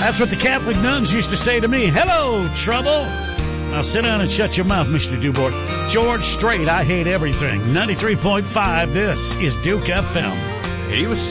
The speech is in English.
That's what the Catholic nuns used to say to me. Hello, trouble. Now sit down and shut your mouth, Mr. Dubort. George Strait, I hate everything. 93.5, this is Duke FM. He was